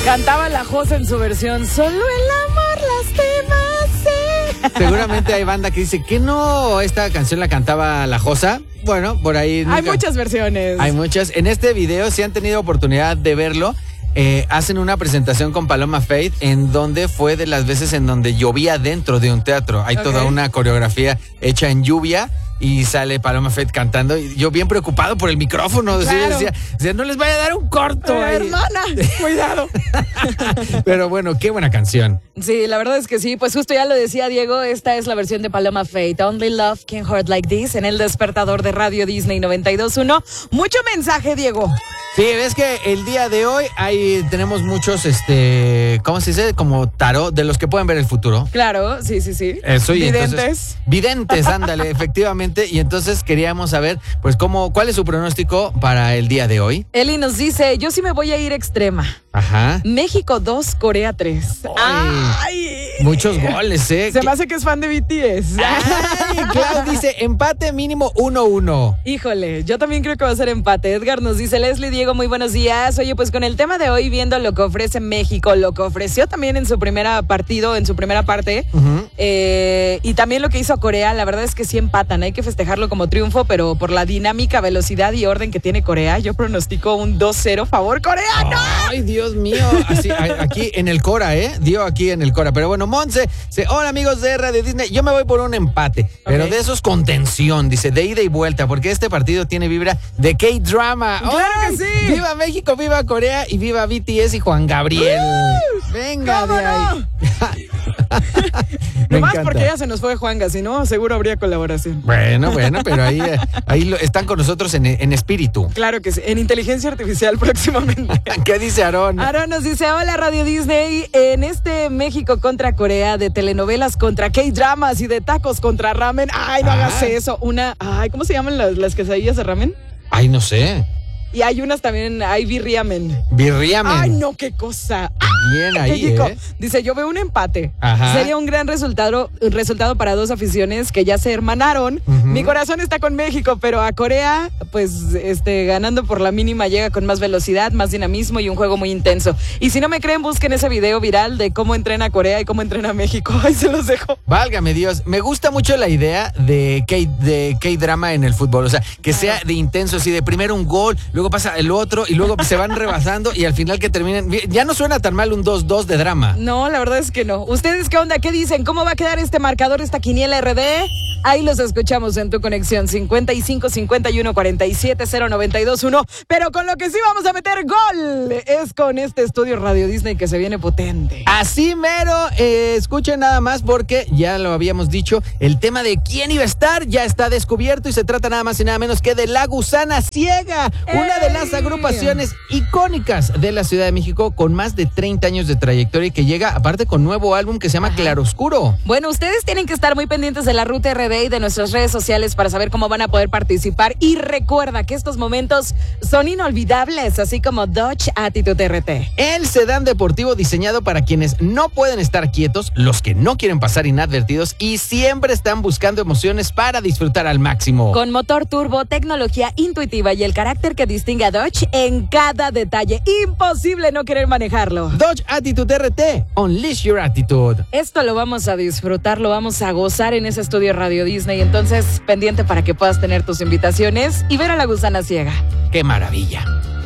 Cantaba la Josa en su versión, solo el amor lastima. Seguramente hay banda que dice que no, esta canción la cantaba la Josa. Bueno, por ahí... Hay muchas versiones. Hay muchas. En este video, si han tenido oportunidad de verlo, hacen una presentación con Paloma Faith en donde fue de las veces en donde llovía dentro de un teatro. Hay toda una coreografía hecha en lluvia y sale Paloma Faith cantando. Y yo bien preocupado por el micrófono. Claro. Decía, no les vaya a dar un corto. Hermana, cuidado. Pero bueno, qué buena canción. Sí, la verdad es que sí. Pues justo ya lo decía Diego, esta es la versión de Paloma Faith. Only Love Can Hurt Like This en el despertador de Radio Disney 92.1. Mucho mensaje, Diego. Sí, ves que el día de hoy tenemos muchos, ¿cómo se dice? Como tarot, de los que pueden ver el futuro. Claro, sí. Eso, y Videntes. Entonces, videntes, ándale, efectivamente. Y entonces queríamos saber, pues, cuál es su pronóstico para el día de hoy. Eli nos dice, yo sí me voy a ir extrema. Ajá. México 2, Corea 3. ¡Ay! Muchos goles, ¿eh? Se me hace que es fan de BTS. ¡Ay! Clau dice, empate mínimo 1-1. Híjole, yo también creo que va a ser empate. Edgar nos dice, Leslie, Diego, muy buenos días. Oye, pues con el tema de hoy, viendo lo que ofrece México, lo que ofreció también en su primera parte, y también lo que hizo Corea, la verdad es que sí empatan. Hay que festejarlo como triunfo, pero por la dinámica, velocidad y orden que tiene Corea, yo pronostico un 2-0 favor coreano. Ay, Dios mío. Así, aquí en el Cora, dio aquí en el Cora. Pero bueno, Monse dice, hola amigos de Radio Disney, yo me voy por un empate, pero de esos con tensión, dice, de ida y vuelta, porque este partido tiene vibra de K-drama. ¡Claro que sí! ¡Viva México, viva Corea y viva BTS y Juan Gabriel! ¡Venga de ahí! Nomás porque ya se nos fue Juanga, si no, seguro habría colaboración. Bueno, pero ahí están con nosotros en espíritu. Claro que sí, en inteligencia artificial próximamente. ¿Qué dice Aarón? Aarón nos dice, hola Radio Disney, en este México contra Corea, de telenovelas contra K-dramas y de tacos contra ramen. Ay, no hagas eso. ¿Cómo se llaman las quesadillas de ramen? Ay, no sé. Y hay unas también, hay birriamen. Birriamen. Ay, no, qué cosa. Bien ahí, Dice, yo veo un empate. Ajá. Sería un gran resultado para dos aficiones que ya se hermanaron. Mi corazón está con México, pero a Corea, pues, ganando por la mínima, llega con más velocidad, más dinamismo y un juego muy intenso. Y si no me creen, busquen ese video viral de cómo entrena Corea y cómo entrena México. Ahí se los dejo. Válgame Dios, me gusta mucho la idea de K-drama en el fútbol. O sea, que sea de intenso, así de primero un gol, luego pasa el otro y luego se van rebasando y al final que terminen. Ya no suena tan mal un 2-2 de drama. No, la verdad es que no. ¿Ustedes qué onda? ¿Qué dicen? ¿Cómo va a quedar este marcador, esta quiniela RD? Ahí los escuchamos en tu conexión 55 51 47 092.1. Pero con lo que sí vamos a meter gol es con este estudio Radio Disney que se viene potente. Así mero, escuchen nada más porque ya lo habíamos dicho, el tema de quién iba a estar ya está descubierto y se trata nada más y nada menos que de La Gusana Ciega, una de las agrupaciones icónicas de la Ciudad de México con más de 30 años de trayectoria y que llega aparte con nuevo álbum que se llama Claroscuro. Bueno, ustedes tienen que estar muy pendientes de la Ruta RD y de nuestras redes sociales para saber cómo van a poder participar y recuerda que estos momentos son inolvidables, así como Dodge Attitude RT. El sedán deportivo diseñado para quienes no pueden estar quietos, los que no quieren pasar inadvertidos y siempre están buscando emociones para disfrutar al máximo. Con motor turbo, tecnología intuitiva y el carácter que distingue a Dodge en cada detalle. Imposible no querer manejarlo. Dodge Attitude RT, Unleash Your Attitude. Esto lo vamos a disfrutar, lo vamos a gozar en ese estudio Radio Disney. Entonces, pendiente para que puedas tener tus invitaciones y ver a La Gusana Ciega. ¡Qué maravilla!